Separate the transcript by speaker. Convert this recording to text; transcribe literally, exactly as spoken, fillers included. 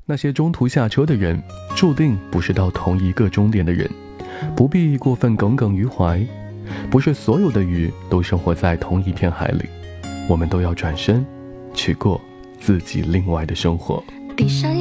Speaker 1: 那些中途下车的人，注定不是到同一个终点的人，不必过分耿耿于怀。不是所有的鱼都生活在同一片海里，我们都要转身去过自己另外的生活。
Speaker 2: 闭上